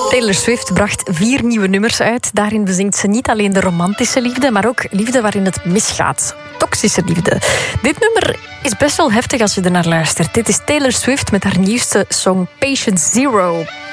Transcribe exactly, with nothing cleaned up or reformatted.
Taylor Swift bracht vier nieuwe nummers uit. Daarin bezingt ze niet alleen de romantische liefde, maar ook liefde waarin het misgaat. Toxische liefde. Dit nummer is best wel heftig als je ernaar luistert. Dit is Taylor Swift met haar nieuwste song Patient Zero.